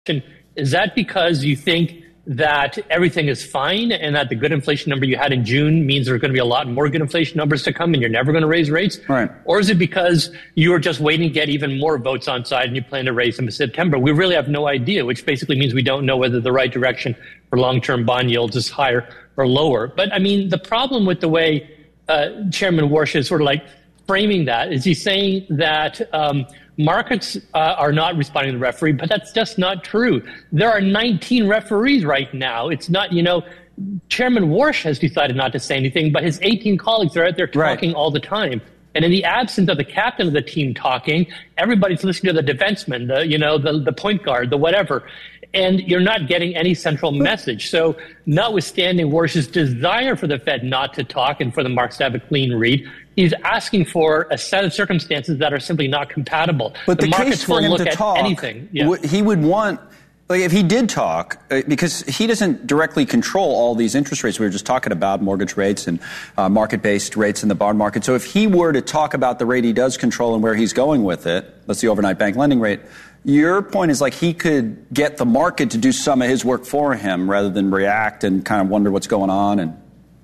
Is that because you think that everything is fine and that the good inflation number you had in June means there are going to be a lot more good inflation numbers to come and you're never going to raise rates? Right. Or is it because you are just waiting to get even more votes on side and you plan to raise them in September? We really have no idea, which basically means we don't know whether the right direction for long-term bond yields is higher or lower. But I mean, the problem with the way Chairman Warsh is sort of like framing that is he's saying that markets are not responding to the referee, but that's just not true. There are 19 referees right now. It's not, Chairman Warsh has decided not to say anything, but his 18 colleagues are out there talking all the time. And in the absence of the captain of the team talking, everybody's listening to the defenseman, the point guard, the whatever. And you're not getting any central message. So notwithstanding Warsh's desire for the Fed not to talk and for the markets to have a clean read, he's asking for a set of circumstances that are simply not compatible. But the markets case for will him look to at talk, anything. He would want, if he did talk, because he doesn't directly control all these interest rates we were just talking about, mortgage rates and market-based rates in the bond market. So if he were to talk about the rate he does control and where he's going with it, that's the overnight bank lending rate, your point is like he could get the market to do some of his work for him rather than react and kind of wonder what's going on. And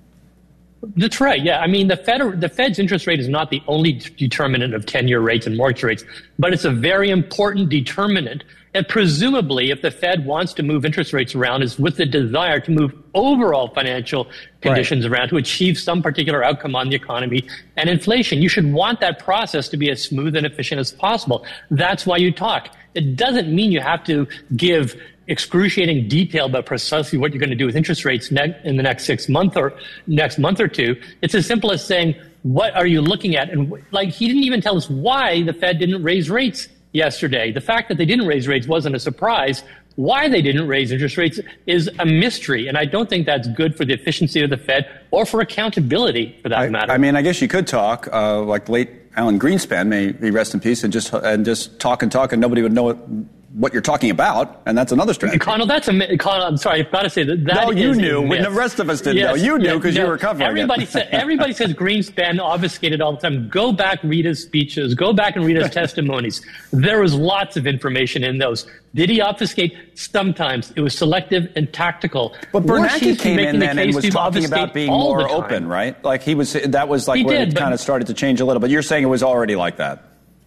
that's right. Yeah. I mean, the Fed's interest rate is not the only determinant of 10-year rates and mortgage rates, but it's a very important determinant. And presumably, if the Fed wants to move interest rates around, is with the desire to move overall financial conditions around to achieve some particular outcome on the economy and inflation. You should want that process to be as smooth and efficient as possible. That's why you talk. It doesn't mean you have to give excruciating detail about precisely what you're going to do with interest rates in the next 6 months or next month or two. It's as simple as saying, what are you looking at? And he didn't even tell us why the Fed didn't raise rates yesterday. The fact that they didn't raise rates wasn't a surprise. Why they didn't raise interest rates is a mystery. And I don't think that's good for the efficiency of the Fed or for accountability, for that matter. I mean, I guess you could talk like late Alan Greenspan, may he rest in peace, and just talk and nobody would know what you're talking about, and that's another strategy. Connell, I'm sorry, I've got to say that no, you knew when the rest of us didn't know. You knew because you were covering everybody it. Everybody says Greenspan obfuscated all the time. Go back, read his speeches. Go back and read his testimonies. There was lots of information in those. Did he obfuscate? Sometimes. It was selective and tactical. But Bernanke came in then and was talking about being more open, right? Like that was like where it kind of started to change a little. But you're saying it was already like that.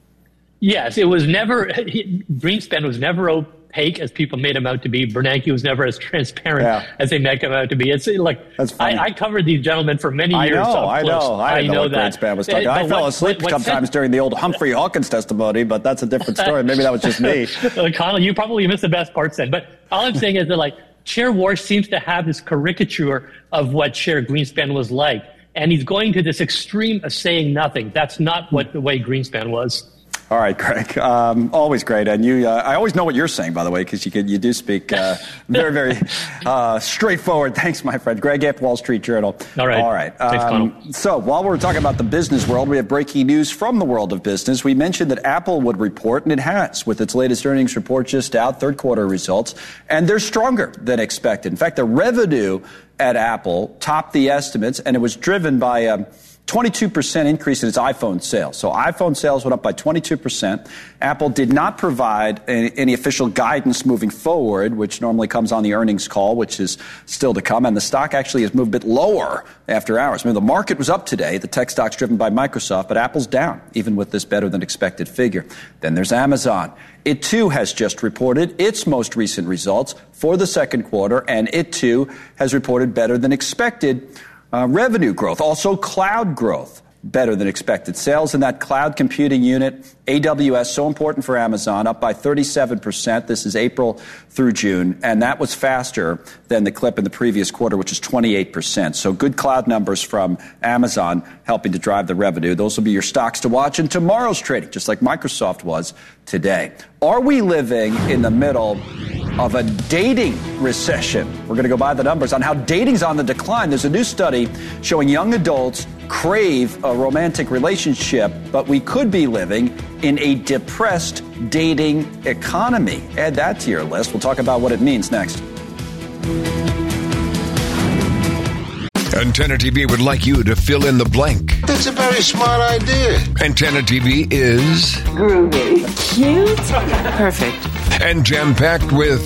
Yes, it was never. Greenspan was never opaque as people made him out to be. Bernanke was never as transparent as they made him out to be. It's like I covered these gentlemen for many years. I know. I know what that. Greenspan was talking. I fell asleep sometimes during the old Humphrey Hawkins testimony, but that's a different story. Maybe that was just me. Connell, you probably missed the best parts then. But all I'm saying is that Chair Warsh seems to have this caricature of what Chair Greenspan was like, and he's going to this extreme of saying nothing. That's not what the way Greenspan was. All right, Greg. Always great. And I always know what you're saying, by the way, because you do speak very, very straightforward. Thanks, my friend. Greg Ip, Wall Street Journal. All right. All right. Thanks, Connell. So while we're talking about the business world, we have breaking news from the world of business. We mentioned that Apple would report, and it has, with its latest earnings report just out, third quarter results, and they're stronger than expected. In fact, the revenue at Apple topped the estimates, and it was driven by 22% increase in its iPhone sales. So iPhone sales went up by 22%. Apple did not provide any official guidance moving forward, which normally comes on the earnings call, which is still to come. And the stock actually has moved a bit lower after hours. I mean, the market was up today. The tech stock's driven by Microsoft, but Apple's down, even with this better than expected figure. Then there's Amazon. It, too, has just reported its most recent results for the second quarter, and it, too, has reported better than expected revenue growth, also cloud growth, better than expected. Sales in that cloud computing unit, AWS, so important for Amazon, up by 37%. This is April through June, and that was faster than the clip in the previous quarter, which is 28%. So good cloud numbers from Amazon helping to drive the revenue. Those will be your stocks to watch in tomorrow's trading, just like Microsoft was today. Are we living in the middle of a dating recession? We're going to go by the numbers on how dating's on the decline. There's a new study showing young adults crave a romantic relationship, but we could be living in a depressed dating economy. Add that to your list. We'll talk about what it means next. Antenna TV would like you to fill in the blank. That's a very smart idea. Antenna TV is groovy, cute, perfect, and jam-packed with